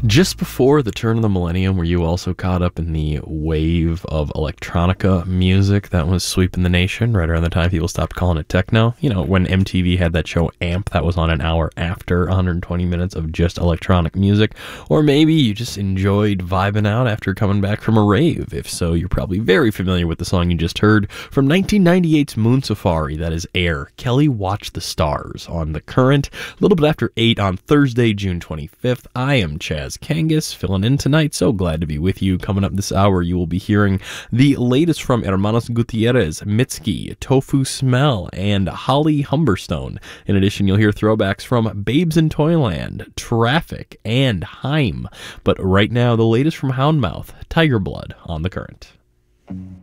Just before the turn of the millennium, were you also caught up in the wave of electronica music that was sweeping the nation right around the time people stopped calling it techno? You know, when MTV had that show AMP that was on an hour after 120 minutes of just electronic music. Or maybe you just enjoyed vibing out after coming back from a rave. If so, you're probably very familiar with the song you just heard from 1998's Moon Safari, that is Air. Kelly Watch the Stars on The Current, a little bit after 8 on Thursday, June 25th. I am Chaz Kangas, filling in tonight. So glad to be with you. Coming up this hour, you will be hearing the latest from Hermanos Gutierrez, Mitski, Tofu Smell, and Holly Humberstone. In addition, you'll hear throwbacks from Babes in Toyland, Traffic, and Haim. But right now, the latest from Houndmouth, Tiger Blood on The Current.